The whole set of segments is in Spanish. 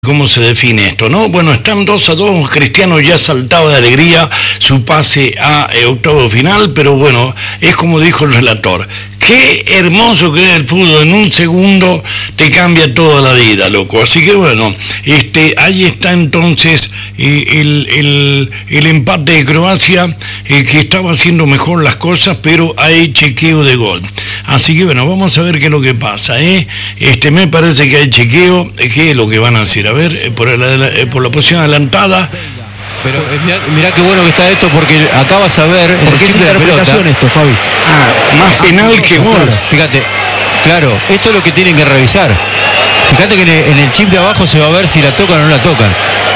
¿Cómo se define esto, no? Bueno, están 2-2, Cristiano ya saltaba de alegría su pase a octavo final, pero bueno, es como dijo el relator, qué hermoso que es el fútbol, en un segundo te cambia toda la vida, loco. Así que bueno, ahí está entonces el empate de Croacia, que estaba haciendo mejor las cosas, pero hay chequeo de gol. Así que bueno, vamos a ver qué es lo que pasa, me parece que hay chequeo, ¿qué es lo que van a hacer? A ver, por la posición adelantada. Pero mirá qué bueno que está esto, porque acá vas a ver porque es interpretación esto, Fabi. Más penal que gol. Fíjate, claro, esto es lo que tienen que revisar. Fíjate que en el chip de abajo se va a ver si la tocan o no la tocan.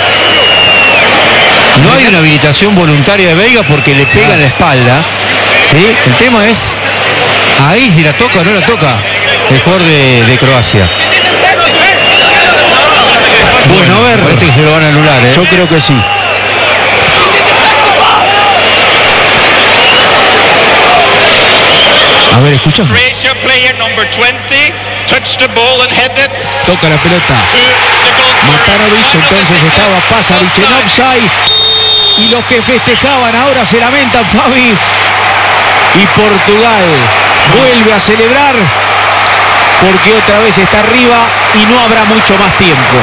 No hay una habilitación voluntaria de Veiga porque le pega en la espalda, ¿sí? El tema es ahí si la toca o no la toca el jugador de Croacia. Bueno, a ver, parece que se lo van a anular, Yo creo que sí. A ver, escuchamos. Toca la pelota Matanovic, entonces estaba Pasaric en offside. Y los que festejaban ahora se lamentan, Fabi. Y Portugal vuelve a celebrar porque otra vez está arriba y no habrá mucho más tiempo.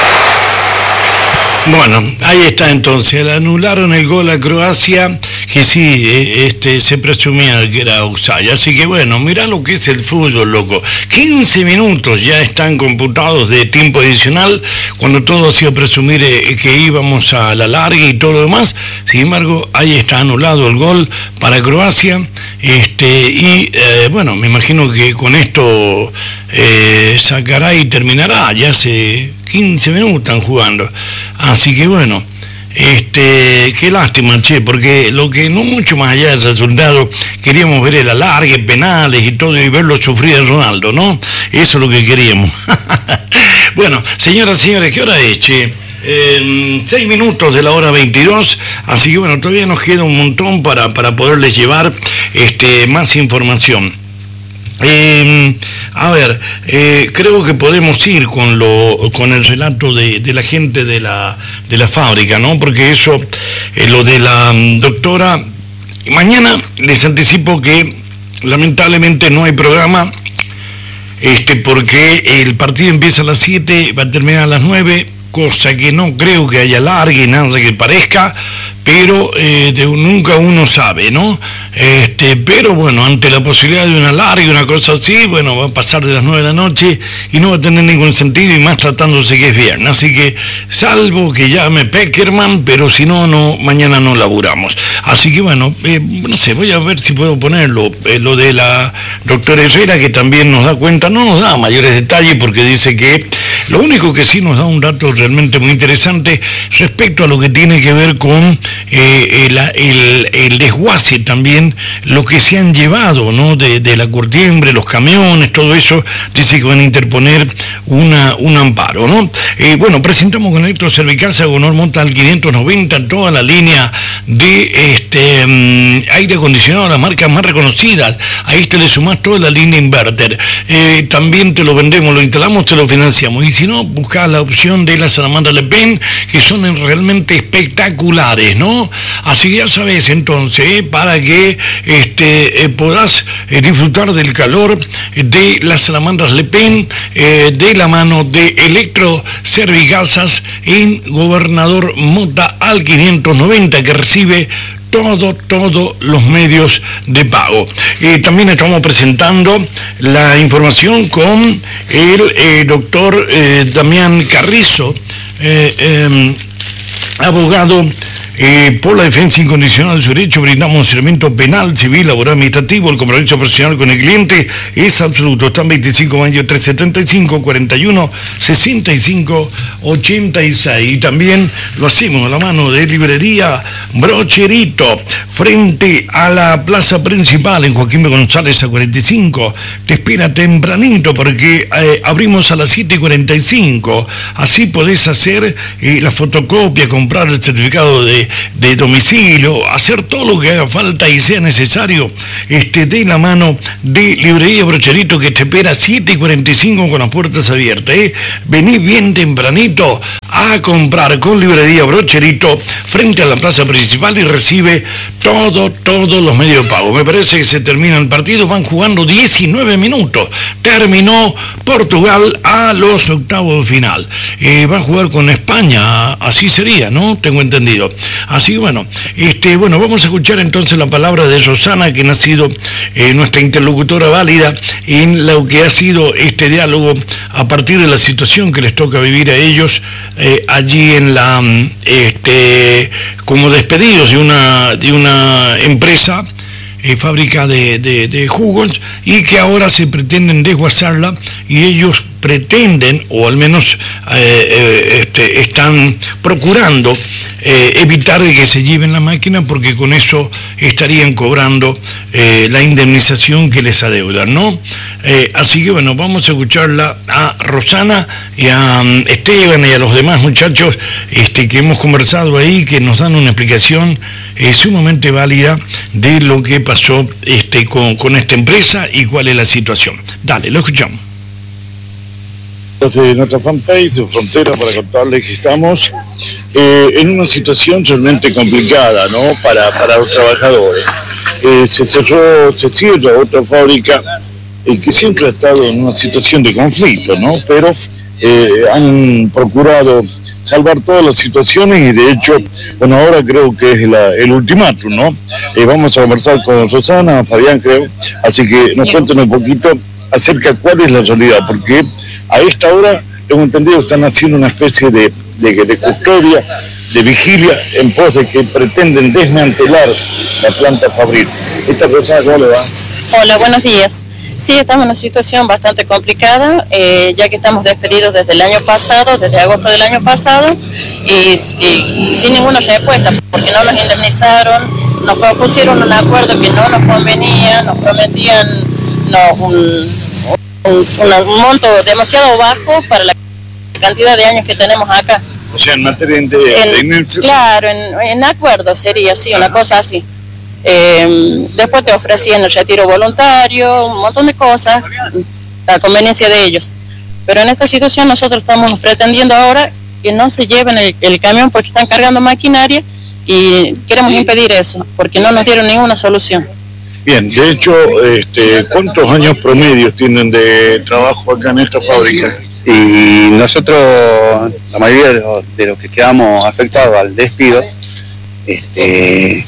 Bueno, ahí está entonces, le anularon el gol a Croacia, que sí, se presumía que era offside, así que bueno, mirá lo que es el fútbol, loco, 15 minutos ya están computados de tiempo adicional, cuando todo hacía presumir que íbamos a la larga y todo lo demás, sin embargo, ahí está anulado el gol para Croacia, bueno, me imagino que con esto sacará y terminará, ya hace 15 minutos están jugando, así que bueno, qué lástima, porque lo que no mucho más allá del resultado, queríamos ver el alargue, penales y todo, y verlo sufrir a Ronaldo, ¿no? Eso es lo que queríamos. Bueno, señoras y señores, ¿qué hora es, che? 6 minutos de la hora 22, así que bueno, todavía nos queda un montón para poderles llevar más información. Creo que podemos ir con el relato de la gente de la fábrica, ¿no? Porque eso, lo de la doctora, mañana les anticipo que lamentablemente no hay programa, porque el partido empieza a las 7, va a terminar a las 9, cosa que no creo que haya largue, nada que parezca, pero nunca uno sabe, ¿no? Pero bueno, ante la posibilidad de una larga, una cosa así, bueno, va a pasar de las 9 de la noche y no va a tener ningún sentido, y más tratándose que es viernes. Así que, salvo que llame Peckerman, pero si no, mañana no laburamos. Así que bueno, no sé, voy a ver si puedo ponerlo, lo de la doctora Herrera, que también nos da cuenta, no nos da mayores detalles, porque dice que lo único que sí nos da un dato realmente muy interesante respecto a lo que tiene que ver con el desguace también, lo que se han llevado, ¿no? de la curtiembre, los camiones, todo eso, dice que van a interponer un amparo, ¿no? Bueno, presentamos con Electrocervical Sagonor Montal 590 toda la línea de aire acondicionado, las marcas más reconocidas. Ahí le sumás toda la línea inverter. También te lo vendemos, lo instalamos, te lo financiamos. Y si no, buscás la opción de la salamandra Le Pen, que son realmente espectaculares, ¿no? Así que ya sabes entonces, para que podás disfrutar del calor de las salamandras Le Pen, de la mano de Electrocervigasas en Gobernador Mota al 590, que recibe todos los medios de pago. También estamos presentando la información con el doctor Damián Carrizo, abogado por la defensa incondicional de su derecho. Brindamos un servicio penal, civil, laboral, administrativo. El compromiso profesional con el cliente es absoluto. Están 25 mayo 375 41 65 86. Y también lo hacemos a la mano de librería Brocherito, frente a la plaza principal en Joaquín B. González a 45. Te espera tempranito porque abrimos a las 7:45. Así podés hacer la fotocopia, comprar el certificado de de domicilio, hacer todo lo que haga falta y sea necesario, de la mano de Librería Brocherito, que te espera 7:45 con las puertas abiertas. Vení bien tempranito a comprar con Librería Brocherito frente a la plaza principal y recibe todos los medios de pago. Me parece que se termina el partido, van jugando 19 minutos. Terminó Portugal a los octavos de final. Va a jugar con España, así sería, ¿no? Tengo entendido. Así, bueno, vamos a escuchar entonces la palabra de Rosana, quien ha sido nuestra interlocutora válida en lo que ha sido este diálogo a partir de la situación que les toca vivir a ellos allí en la como despedidos de una empresa, fábrica de jugos, y que ahora se pretenden desguazarla, y ellos pretenden, o al menos están procurando evitar de que se lleven la máquina, porque con eso estarían cobrando la indemnización que les adeudan, ¿no? Así que bueno, vamos a escucharla a Rosana y a Esteban y a los demás muchachos que hemos conversado ahí, que nos dan una explicación sumamente válida de lo que pasó con esta empresa y cuál es la situación. Dale, lo escuchamos. De nuestra fanpage de Frontera, para contarles que estamos en una situación realmente complicada, ¿no? Para los trabajadores. Se cierra otra fábrica que siempre ha estado en una situación de conflicto, ¿no? Pero han procurado salvar todas las situaciones, y de hecho, bueno, ahora creo que es el ultimátum, ¿no? Vamos a conversar con Rosana, Fabián, creo, así que nos cuenten un poquito acerca de cuál es la realidad, porque a esta hora, tengo entendido, están haciendo una especie de custodia, de vigilia, en pos de que pretenden desmantelar la planta fabril. Esta persona, ¿cómo le va? Hola, buenos días. Sí, estamos en una situación bastante complicada, ya que estamos despedidos desde el año pasado, desde agosto del año pasado, y sin ninguna respuesta, porque no nos indemnizaron, nos propusieron un acuerdo que no nos convenía, nos prometían un monto demasiado bajo para la cantidad de años que tenemos acá. O sea, en materia de indemnización. Claro, en acuerdo sería, sí, una cosa así. Después te ofrecían el retiro voluntario, un montón de cosas, a conveniencia de ellos. Pero en esta situación nosotros estamos pretendiendo ahora que no se lleven el camión, porque están cargando maquinaria, y queremos impedir eso, porque no nos dieron ninguna solución. Bien, de hecho, ¿cuántos años promedios tienen de trabajo acá en esta fábrica? Y nosotros, la mayoría de los que quedamos afectados al despido, el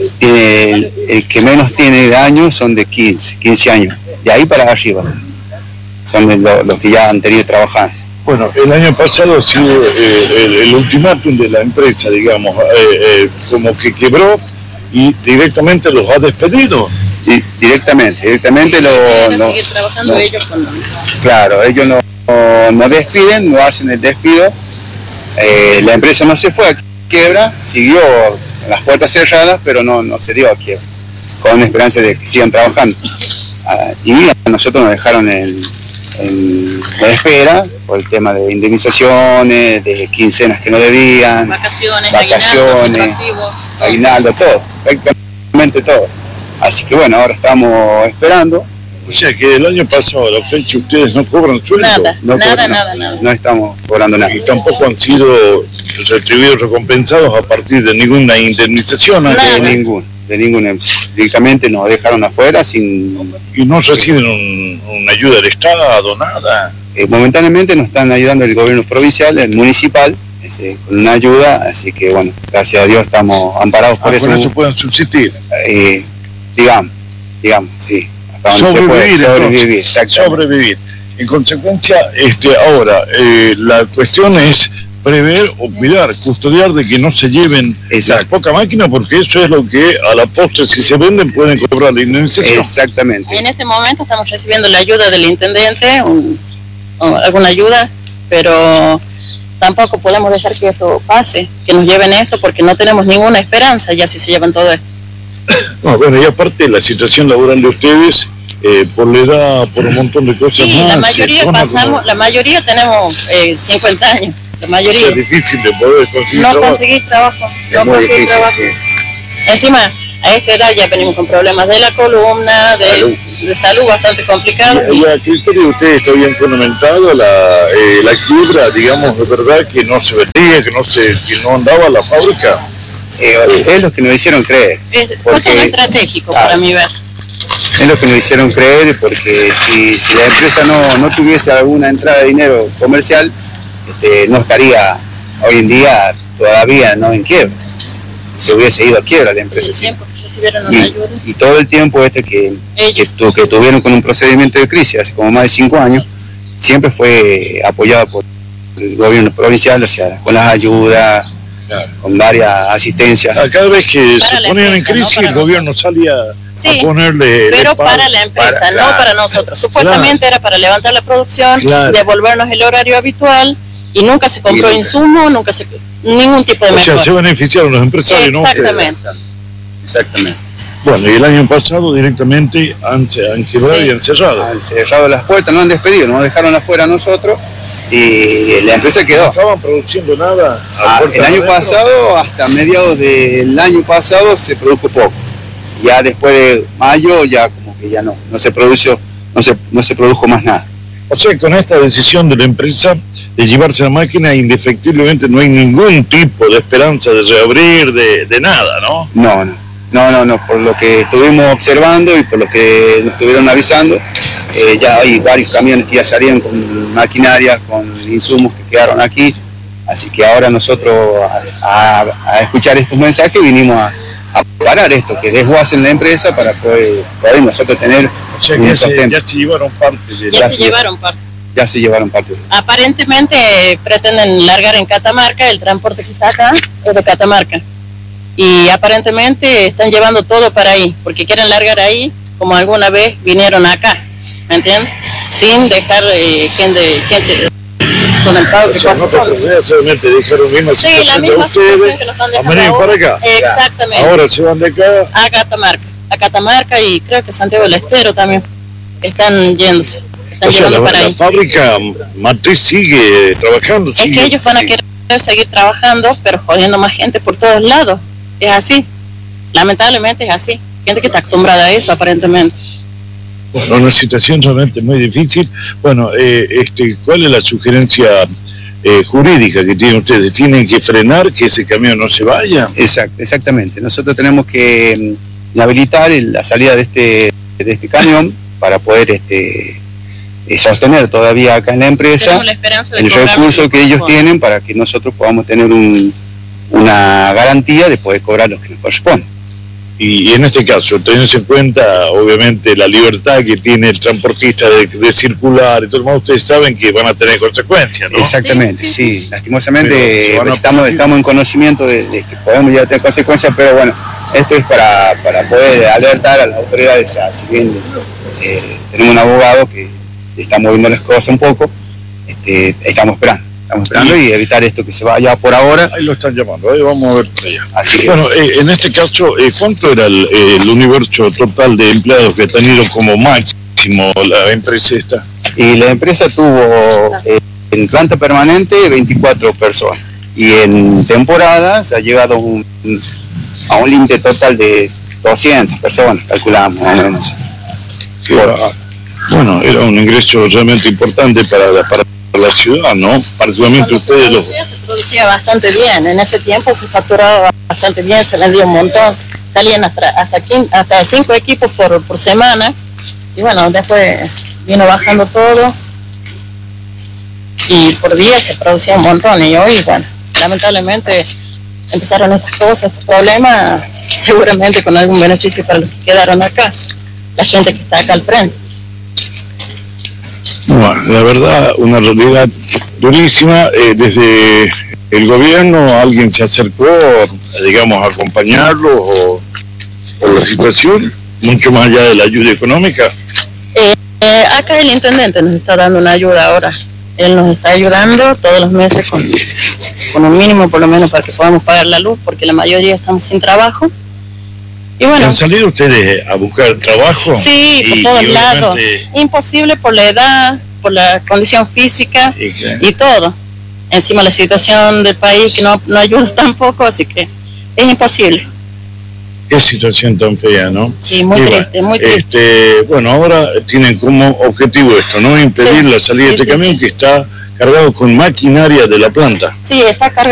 que menos tiene de años son de 15 años, de ahí para arriba, son los que ya han tenido trabajando. Bueno, el año pasado ha sido el ultimátum de la empresa, digamos, como que quebró y directamente los ha despedido. Y directamente seguir trabajando ellos con... Claro, ellos no despiden, no hacen el despido. La empresa no se fue a quiebra, siguió con las puertas cerradas, pero no se dio a quiebra, con esperanza de que sigan trabajando. Y a nosotros nos dejaron en la espera por el tema de indemnizaciones, de quincenas que no debían, vacaciones, aguinaldo, todo, prácticamente todo. Así que bueno, ahora estamos esperando. O sea que el año pasado, a la fecha, ustedes no cobran sueldo. Nada. No estamos cobrando nada. Y tampoco han sido retribuidos, recompensados a partir de ninguna indemnización. De ninguna. Directamente nos dejaron afuera sin... ¿Y no reciben una ayuda del Estado, nada? Momentáneamente nos están ayudando el gobierno provincial, el municipal, con una ayuda, así que bueno, gracias a Dios estamos amparados por eso. ¿Por eso pueden subsistir? Digamos, sí. Sobrevivir. En consecuencia, ahora, la cuestión es prever o cuidar, custodiar de que no se lleven la poca máquina, porque eso es lo que a la postre, si se venden, pueden cobrar la indemnización. Exactamente. En este momento estamos recibiendo la ayuda del intendente, alguna ayuda, pero tampoco podemos dejar que esto pase, que nos lleven esto, porque no tenemos ninguna esperanza ya si se llevan todo esto. No, bueno, y aparte la situación laboral de ustedes, por la edad, por un montón de cosas sí, más. La mayoría tenemos 50 años. la mayoría. Es difícil de poder conseguir no trabajo. Conseguir trabajo. Es No muy conseguir difícil, trabajo. sí. Encima, a esta edad ya venimos con problemas de la columna, de salud bastante complicados. ¿Y a criterio de ustedes está bien fundamentado la quiebra, digamos, de verdad que no se vendía, que no andaba la fábrica? Es lo que nos hicieron creer. Fue todo estratégico para mí ver. Es lo que nos hicieron creer, porque si la empresa no tuviese alguna entrada de dinero comercial, no estaría hoy en día todavía no en quiebra. Se hubiese ido a quiebra la empresa. Sí. Y todo el tiempo que tuvieron con un procedimiento de crisis hace como más de 5 años, siempre fue apoyado por el gobierno provincial, o sea, con las ayudas, claro, con varias asistencias. Cada vez que se ponían en crisis, el gobierno salía a ponerle... Pero para la empresa, no para nosotros. Supuestamente era para levantar la producción, devolvernos el horario habitual, y nunca se compró insumo, ningún tipo de mejora. O sea, se beneficiaron los empresarios, ¿no? Exactamente. Bueno, y el año pasado directamente han quebrado y han cerrado. Han cerrado las puertas, nos han despedido, nos dejaron afuera a nosotros y la empresa quedó. ¿No estaban produciendo nada? El año pasado, hasta mediados del año pasado, se produjo poco. Ya después de mayo, ya como que ya no se produjo más nada. O sea, con esta decisión de la empresa de llevarse la máquina, indefectiblemente no hay ningún tipo de esperanza de reabrir, de nada, ¿no? No, por lo que estuvimos observando y por lo que nos estuvieron avisando, ya hay varios camiones que ya salían con maquinaria, con insumos que quedaron aquí, así que ahora nosotros a escuchar estos mensajes vinimos a parar esto, que desguacen la empresa para poder nosotros tener un sustento. Ya se llevaron parte de Ya se llevaron parte. Aparentemente pretenden largar en Catamarca, el transporte que está acá es de Catamarca. Y aparentemente están llevando todo para ahí, porque quieren largar ahí, como alguna vez vinieron acá, ¿me entiendes? Sin dejar gente con el pago. Solamente dejaron la misma situación que nos están dejando ahora. Para acá. Exactamente. Ahora se van de acá a Catamarca y creo que Santiago del Estero también están yéndose. La fábrica matriz sigue trabajando. Es que ellos van a querer seguir trabajando, pero jodiendo más gente por todos lados. Es así. Lamentablemente es así. Gente que está acostumbrada a eso, aparentemente. Bueno, una situación realmente muy difícil. Bueno, ¿cuál es la sugerencia jurídica que tienen ustedes? ¿Tienen que frenar que ese camión no se vaya? Exactamente. Nosotros tenemos que habilitar la salida de este camión para poder sostener todavía acá en la empresa el recurso que ellos tienen para que nosotros podamos tener una garantía de poder cobrar lo que nos corresponde. Y en este caso, teniendo en cuenta, obviamente, la libertad que tiene el transportista de circular y todo lo demás, ustedes saben que van a tener consecuencias, ¿no? Exactamente, sí. Lastimosamente estamos en conocimiento de que podemos ya tener consecuencias, pero bueno, esto es para poder alertar a las autoridades. Si bien tenemos un abogado que está moviendo las cosas un poco, estamos esperando y evitar esto que se vaya por ahora. Ahí lo están llamando, vamos a ver por allá. Así que, bueno, en este caso, ¿cuánto era el universo total de empleados que ha tenido como máximo la empresa esta? Y la empresa tuvo en planta permanente 24 personas y en temporada se ha llegado a un límite total de 200 personas, calculamos más o menos. Bueno, era un ingreso realmente importante para la ciudad, ¿no? Particularmente ustedes se producía bastante bien, en ese tiempo se facturaba bastante bien, se vendía un montón, salían hasta 5 equipos por semana, y bueno, después vino bajando todo, y por día se producía un montón, y hoy, bueno, lamentablemente empezaron estas cosas, estos problemas, seguramente con algún beneficio para los que quedaron acá, la gente que está acá al frente. Bueno, la verdad, una realidad durísima. Desde el gobierno, ¿alguien se acercó, digamos, a acompañarlo por la situación, mucho más allá de la ayuda económica? Acá el intendente nos está dando una ayuda ahora. Él nos está ayudando todos los meses con un mínimo, por lo menos, para que podamos pagar la luz, porque la mayoría estamos sin trabajo. Y bueno, ¿han salido ustedes a buscar trabajo? Sí, por todos lados. Imposible por la edad, por la condición física y todo. encima la situación del país que no ayuda tampoco, así que es imposible. Qué situación tan fea, ¿no? Sí, muy triste, muy triste. Bueno, ahora tienen como objetivo esto, ¿no? Impedir la salida de este camión que está cargado con maquinaria de la planta. Sí, está cargado.